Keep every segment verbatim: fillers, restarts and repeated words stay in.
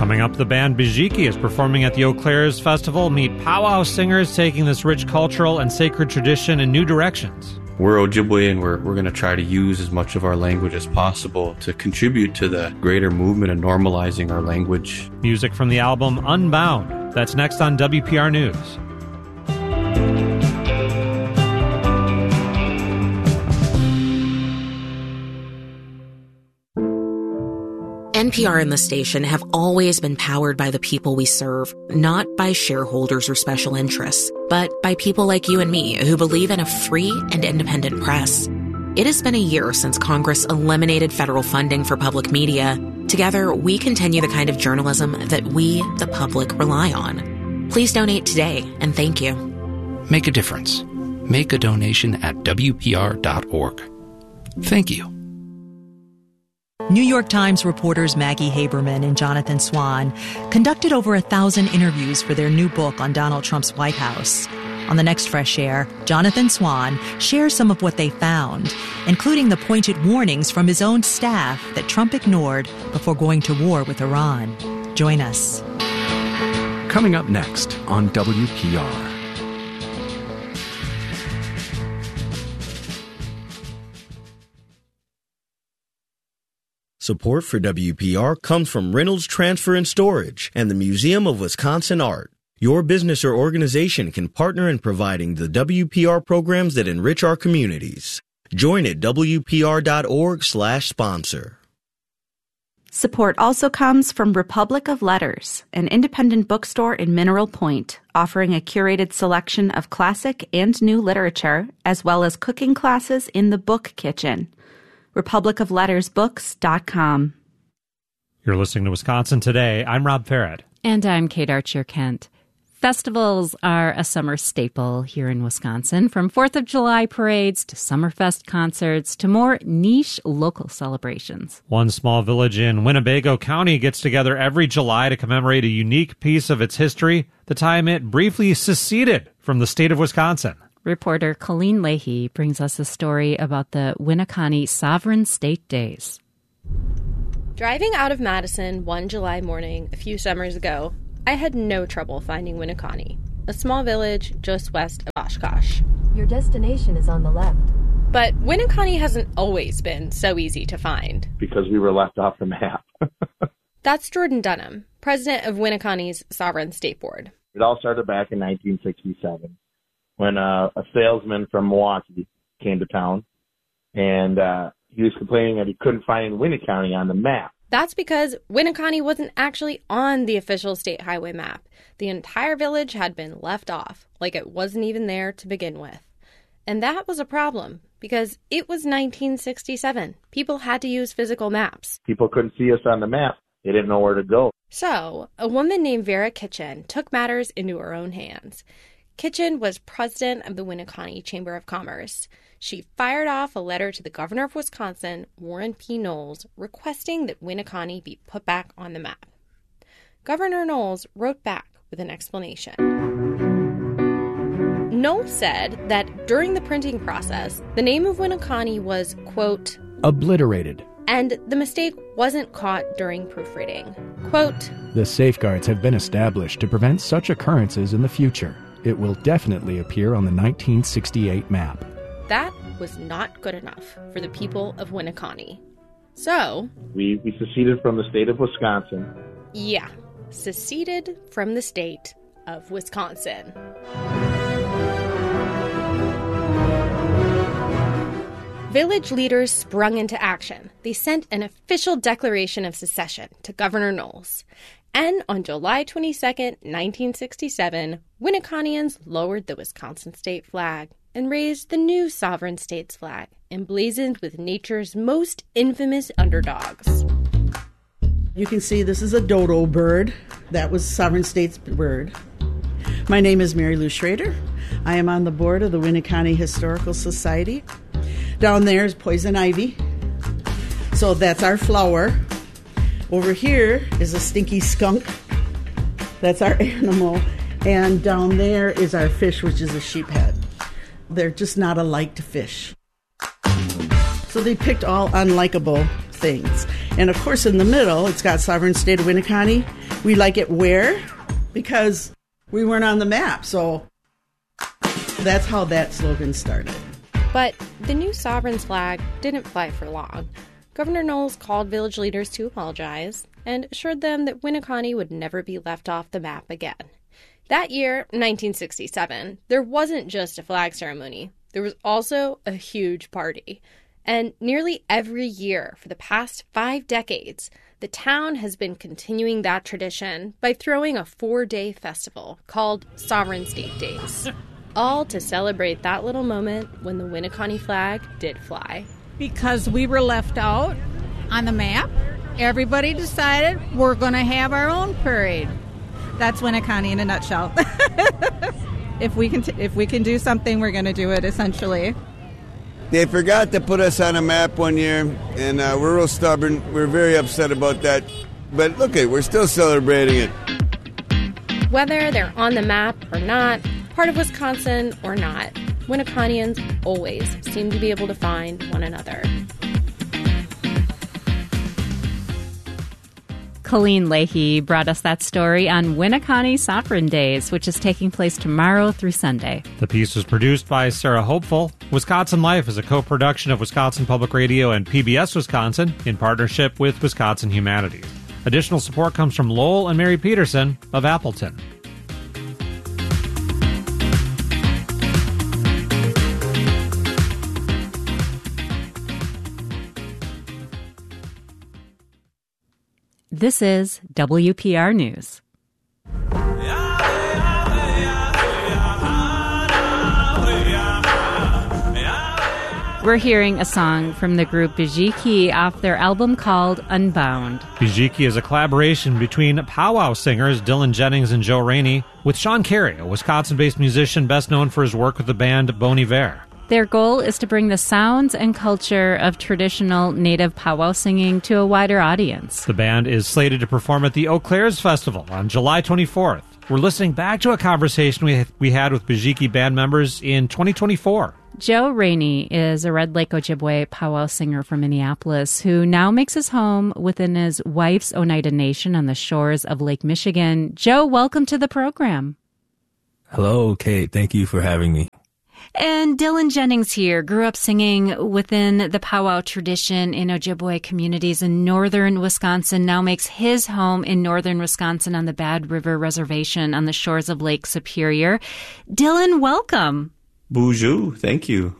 Coming up, the band Bijiki is performing at the Eau Claires Festival. Meet powwow singers taking this rich cultural and sacred tradition in new directions. We're Ojibwe, and we're, we're going to try to use as much of our language as possible to contribute to the greater movement of normalizing our language. Music from the album Unbound. That's next on W P R News. N P R and the station have always been powered by the people we serve, not by shareholders or special interests, but by people like you and me who believe in a free and independent press. It has been a year since Congress eliminated federal funding for public media. Together, we continue the kind of journalism that we, the public, rely on. Please donate today, and thank you. Make a difference. Make a donation at W P R dot org. Thank you. New York Times reporters Maggie Haberman and Jonathan Swan conducted over a thousand interviews for their new book on Donald Trump's White House. On the next Fresh Air, Jonathan Swan shares some of what they found, including the pointed warnings from his own staff that Trump ignored before going to war with Iran. Join us. Coming up next on W P R. Support for W P R comes from Reynolds Transfer and Storage and the Museum of Wisconsin Art. Your business or organization can partner in providing the W P R programs that enrich our communities. Join at W P R dot org slash sponsor. Support also comes from Republic of Letters, an independent bookstore in Mineral Point, offering a curated selection of classic and new literature, as well as cooking classes in the book kitchen. republic of letters books dot com. You're listening to Wisconsin Today. I'm Rob Farrett. And I'm Kate Archer-Kent. Festivals are a summer staple here in Wisconsin, from fourth of July parades to Summerfest concerts to more niche local celebrations. One small village in Winnebago County gets together every July to commemorate a unique piece of its history, the time it briefly seceded from the state of Wisconsin. Reporter Colleen Leahy brings us a story about the Winneconne Sovereign State Days. Driving out of Madison one July morning a few summers ago, I had no trouble finding Winneconne, a small village just west of Oshkosh. Your destination is on the left. But Winneconne hasn't always been so easy to find. Because we were left off the map. That's Jordan Dunham, president of Winneconne's Sovereign State Board. It all started back in nineteen sixty-seven when uh, a salesman from Milwaukee came to town, and uh, he was complaining that he couldn't find Winneconne on the map. That's because Winneconne wasn't actually on the official state highway map. The entire village had been left off, like it wasn't even there to begin with. And that was a problem, because it was nineteen sixty-seven. People had to use physical maps. People couldn't see us on the map. They didn't know where to go. So, a woman named Vera Kitchen took matters into her own hands. Kitchen was president of the Winneconne Chamber of Commerce. She fired off a letter to the governor of Wisconsin, Warren P. Knowles, requesting that Winneconne be put back on the map. Governor Knowles wrote back with an explanation. Knowles said that during the printing process, the name of Winneconne was, quote, obliterated. And the mistake wasn't caught during proofreading. Quote, the safeguards have been established to prevent such occurrences in the future. It will definitely appear on the nineteen sixty-eight map. That was not good enough for the people of Winneconne. So, we, we seceded from the state of Wisconsin. Yeah, seceded from the state of Wisconsin. Village leaders sprung into action. They sent an official declaration of secession to Governor Knowles. And on July twenty-second, nineteen sixty-seven, Winneconnians lowered the Wisconsin state flag and raised the new sovereign state's flag, emblazoned with nature's most infamous underdogs. You can see this is a dodo bird. That was Sovereign State's bird. My name is Mary Lou Schrader. I am on the board of the Winneconne Historical Society. Down there is poison ivy. So that's our flower. Over here is a stinky skunk. That's our animal. And down there is our fish, which is a sheephead. They're just not alike to fish. So they picked all unlikable things. And of course, in the middle, it's got Sovereign State of Winneconne. We like it where? Because we weren't on the map, so that's how that slogan started. But the new Sovereign's flag didn't fly for long. Governor Knowles called village leaders to apologize and assured them that Winneconne would never be left off the map again. That year, nineteen sixty-seven, there wasn't just a flag ceremony. There was also a huge party. And nearly every year for the past five decades, the town has been continuing that tradition by throwing a four-day festival called Sovereign State Days, all to celebrate that little moment when the Winneconne flag did fly. Because we were left out on the map, everybody decided we're going to have our own parade. That's Winneconne in a nutshell. If we can, t- if we can do something, we're going to do it, essentially. They forgot to put us on a map one year, and uh, we're real stubborn. We're very upset about that. But look, it, we're still celebrating it. Whether they're on the map or not, part of Wisconsin or not, Winneconnians always seem to be able to find one another. Colleen Leahy brought us that story on Winneconne Sovereign Days, which is taking place tomorrow through Sunday. The piece was produced by Sarah Hopeful. Wisconsin Life is a co-production of Wisconsin Public Radio and P B S Wisconsin in partnership with Wisconsin Humanities. Additional support comes from Lowell and Mary Peterson of Appleton. This is W P R News. We're hearing a song from the group Bijiki off their album called Unbound. Bijiki is a collaboration between powwow singers Dylan Jennings and Joe Rainey with Sean Carey, a Wisconsin-based musician best known for his work with the band Bon Iver. Their goal is to bring the sounds and culture of traditional native powwow singing to a wider audience. The band is slated to perform at the Eau Claires Festival on July twenty-fourth. We're listening back to a conversation we we had with Bijiki band members in twenty twenty-four. Joe Rainey is a Red Lake Ojibwe powwow singer from Minneapolis who now makes his home within his wife's Oneida Nation on the shores of Lake Michigan. Joe, welcome to the program. Hello, Kate. Thank you for having me. And Dylan Jennings here grew up singing within the powwow tradition in Ojibwe communities in northern Wisconsin, now makes his home in northern Wisconsin on the Bad River Reservation on the shores of Lake Superior. Dylan, welcome. Bonjour. Thank you.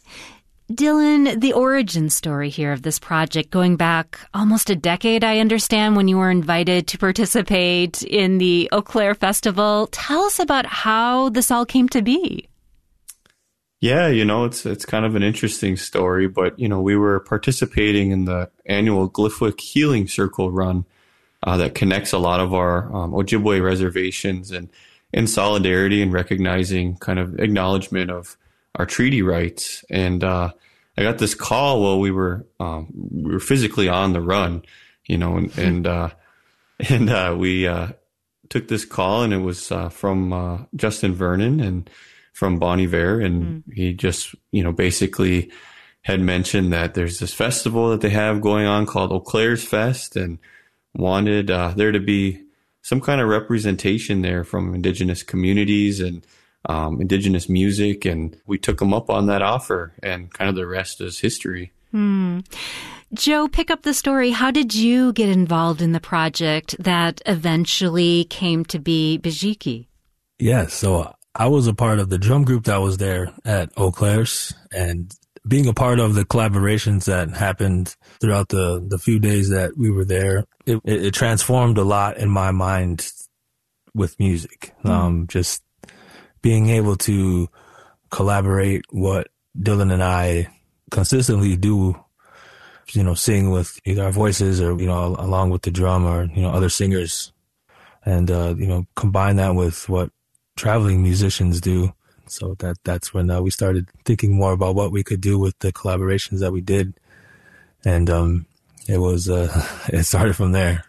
Dylan, the origin story here of this project, going back almost a decade, I understand, when you were invited to participate in the Eau Claire Festival. Tell us about how this all came to be. Yeah, you know, it's it's kind of an interesting story, but, you know, we were participating in the annual Glyphwick Healing Circle run uh, that connects a lot of our um, Ojibwe reservations, and in solidarity and recognizing kind of acknowledgement of our treaty rights. And uh, I got this call while we were um, we were physically on the run, you know, and and uh, and uh, we uh, took this call, and it was uh, from uh, Justin Vernon and from Bon Iver, and mm. he just, you know, basically had mentioned that there's this festival that they have going on called Eau Claires Fest, and wanted uh, there to be some kind of representation there from Indigenous communities and um, Indigenous music, and we took them up on that offer, and kind of the rest is history. Mm. Joe, pick up the story. How did you get involved in the project that eventually came to be Bijiki? Yeah, so I was a part of the drum group that was there at Eau Claires, and being a part of the collaborations that happened throughout the, the few days that we were there, it, it, it transformed a lot in my mind with music. Mm. Um, just being able to collaborate what Dylan and I consistently do, you know, sing with either our voices or, you know, along with the drum or, you know, other singers, and, uh, you know, combine that with what traveling musicians do. So that that's when uh, we started thinking more about what we could do with the collaborations that we did. And um, it was, uh, it started from there.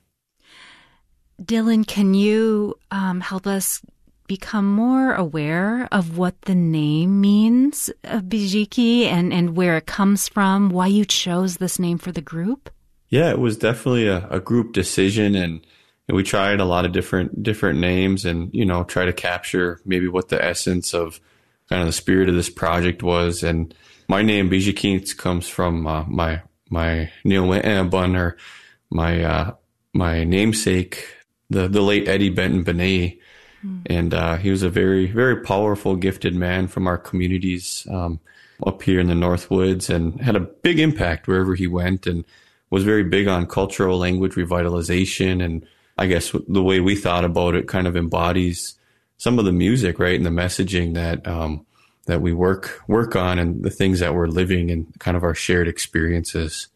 Dylan, can you um, help us become more aware of what the name means of Bijiki and, and where it comes from, why you chose this name for the group? Yeah, it was definitely a, a group decision. And, we tried a lot of different different names and, you know, try to capture maybe what the essence of kind of the spirit of this project was. And my name, Bijikints, comes from uh, my my Neil or my uh, my namesake, the the late Eddie Benton Benet. Mm. And uh, he was a very, very powerful, gifted man from our communities um, up here in the Northwoods, and had a big impact wherever he went, and was very big on cultural language revitalization. And I guess the way we thought about it kind of embodies some of the music, right, and the messaging that um, that we work work on, and the things that we're living, and kind of our shared experiences.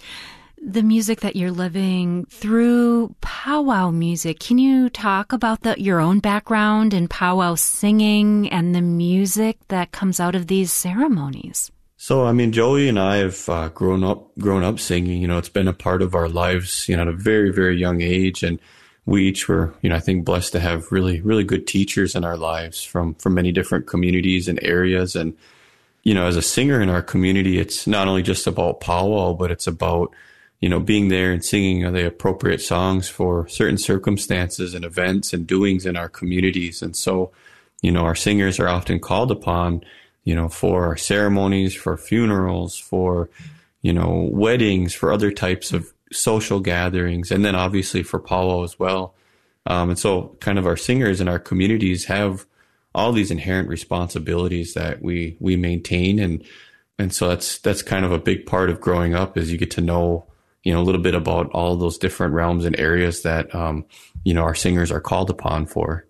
The music that you're living through powwow music. Can you talk about the, your own background in powwow singing and the music that comes out of these ceremonies? So, I mean, Joey and I have uh, grown up grown up singing. You know, it's been a part of our lives, you know, at a very, very young age. And we each were, you know, I think blessed to have really, really good teachers in our lives from, from many different communities and areas. And, you know, as a singer in our community, it's not only just about powwow, but it's about, you know, being there and singing the appropriate songs for certain circumstances and events and doings in our communities. And so, you know, our singers are often called upon, you know, for our ceremonies, for funerals, for, you know, weddings, for other types of social gatherings, and then obviously for powwow as well. Um, and so kind of our singers in our communities have all these inherent responsibilities that we, we maintain. And, and so that's, that's kind of a big part of growing up, is you get to know, you know, a little bit about all those different realms and areas that, um, you know, our singers are called upon for.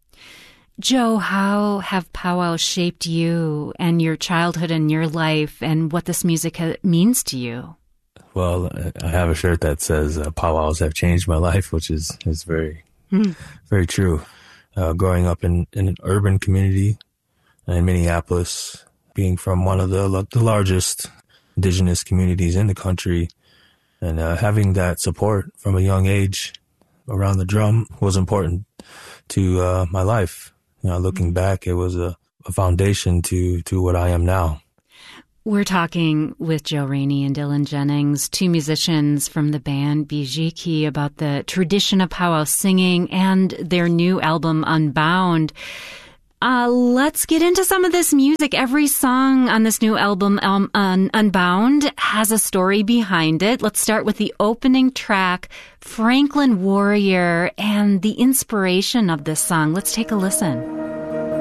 Joe, how have powwows shaped you and your childhood and your life, and what this music ha- means to you? Well, I have a shirt that says uh, powwows have changed my life, which is, is very, mm. very true. Uh, growing up in, in an urban community in Minneapolis, being from one of the, the largest indigenous communities in the country, and uh, having that support from a young age around the drum was important to uh, my life. You know, looking back, it was a, a foundation to, to what I am now. We're talking with Joe Rainey and Dylan Jennings, two musicians from the band Bijiki, about the tradition of powwow singing and their new album, Unbound. Uh, let's get into some of this music. Every song on this new album, um, Un- Unbound, has a story behind it. Let's start with the opening track, Franklin Warrior, and the inspiration of this song. Let's take a listen.